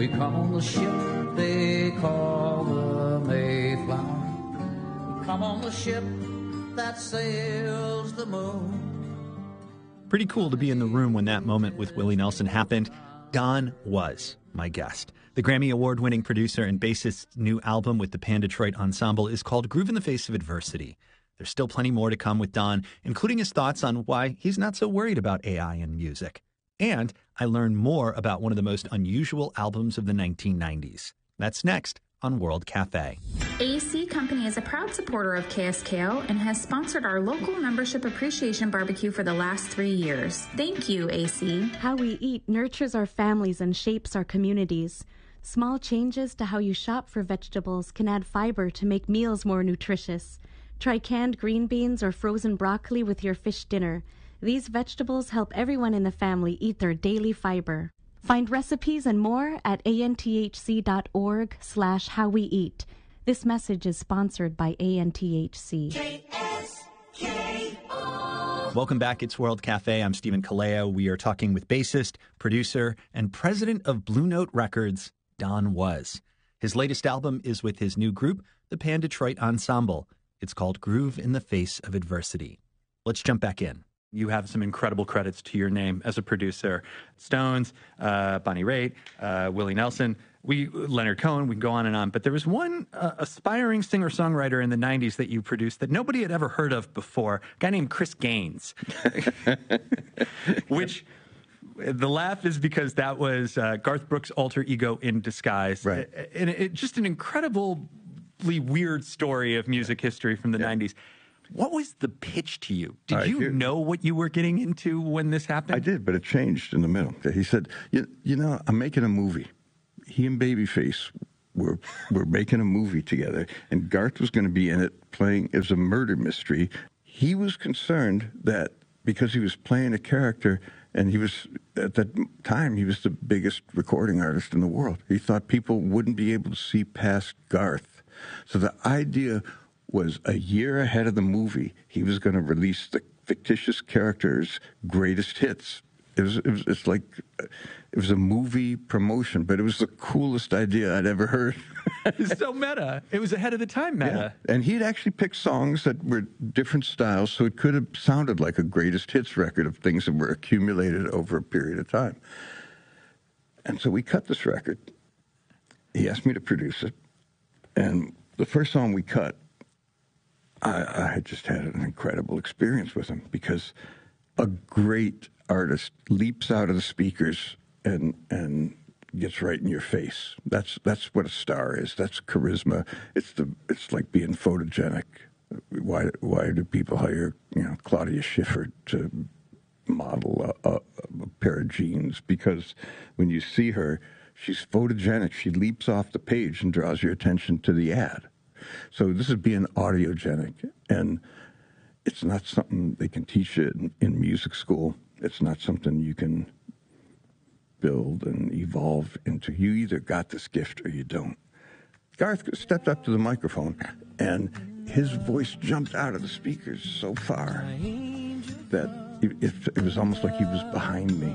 We come on the ship they call the Mayflower. We come on the ship that sails the moon. Pretty cool to be in the room when that moment with Willie Nelson happened. Don was my guest. The Grammy Award-winning producer and bassist's new album with the Pan Detroit Ensemble is called Groove in the Face of Adversity. There's still plenty more to come with Don, including his thoughts on why he's not so worried about AI in music. And I learned more about one of the most unusual albums of the 1990s. That's next on World Cafe. AC Company is a proud supporter of KSKO and has sponsored our local membership appreciation barbecue for the last 3 years. Thank you, AC. How we eat nurtures our families and shapes our communities. Small changes to how you shop for vegetables can add fiber to make meals more nutritious. Try canned green beans or frozen broccoli with your fish dinner. These vegetables help everyone in the family eat their daily fiber. Find recipes and more at anthc.org/howweeat. This message is sponsored by ANTHC. KSKO. Welcome back. It's World Cafe. I'm Stephen Kaleo. We are talking with bassist, producer, and president of Blue Note Records, Don Was. His latest album is with his new group, the Pan Detroit Ensemble. It's called Groove in the Face of Adversity. Let's jump back in. You have some incredible credits to your name as a producer. Stones, Bonnie Raitt, Willie Nelson, Leonard Cohen, we can go on and on. But there was one aspiring singer-songwriter in the 90s that you produced that nobody had ever heard of before, a guy named Chris Gaines. Which, the laugh is because that was Garth Brooks' alter ego in disguise. Right. And it just an incredibly weird story of music history from the 90s. What was the pitch to you? Did you know what you were getting into when this happened? I did, but it changed in the middle. He said, you know, I'm making a movie. He and Babyface were making a movie together, and Garth was going to be in it playing as a murder mystery. He was concerned that because he was playing a character, and he was, at that time, he was the biggest recording artist in the world. He thought people wouldn't be able to see past Garth. So the idea was a year ahead of the movie, he was going to release the fictitious character's greatest hits. It was a movie promotion, but it was the coolest idea I'd ever heard. It's so meta. It was ahead of the time meta. Yeah. And he'd actually picked songs that were different styles, so it could have sounded like a greatest hits record of things that were accumulated over a period of time. And so we cut this record. He asked me to produce it. And the first song we cut, I had just had an incredible experience with him because a great artist leaps out of the speakers and gets right in your face. That's what a star is. That's charisma. It's like being photogenic. Why do people hire Claudia Schiffer to model a pair of jeans? Because when you see her, she's photogenic. She leaps off the page and draws your attention to the ad. So this is being audiogenic, and it's not something they can teach you in music school. It's not something you can build and evolve into. You either got this gift or you don't. Garth stepped up to the microphone, and his voice jumped out of the speakers so far that it was almost like he was behind me.